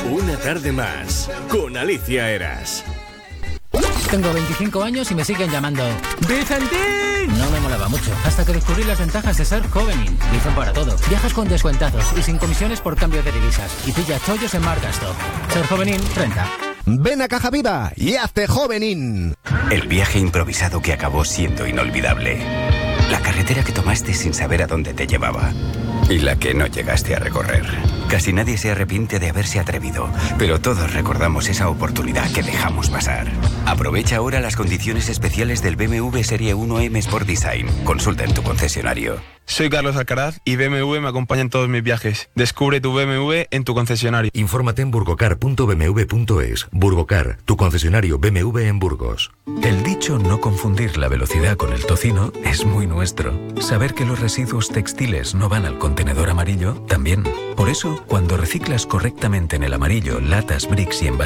Una tarde más con Alicia Eras. Tengo 25 años y me siguen llamando ¡Vicentín! No me molaba mucho, hasta que descubrí las ventajas de ser Jovenin. Dicen para todo. Viajas con descuentazos y sin comisiones por cambio de divisas. Y pilla chollos en Marcasto. Ser Jovenin renta. Ven a Caja Viva y hazte Jovenin. El viaje improvisado que acabó siendo inolvidable. La carretera que tomaste sin saber a dónde te llevaba. Y la que no llegaste a recorrer. Casi nadie se arrepiente de haberse atrevido, pero todos recordamos esa oportunidad que dejamos pasar. Aprovecha ahora las condiciones especiales del BMW Serie 1 M Sport Design. Consulta en tu concesionario. Soy Carlos Alcaraz y BMW me acompaña en todos mis viajes. Descubre tu BMW en tu concesionario. Infórmate en burgocar.bmw.es. Burgocar, tu concesionario BMW en Burgos. El dicho no confundir la velocidad con el tocino es muy nuestro. Saber que los residuos textiles no van al contenedor amarillo, también. Por eso, cuando reciclas correctamente en el amarillo latas, bricks y envases,